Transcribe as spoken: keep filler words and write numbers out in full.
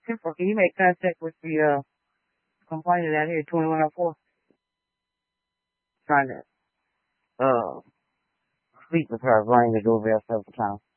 Simple. Can you make contact with the uh, complainant out here, twenty-one oh four? Trying to uh, speak with her, ring the doorbell several times.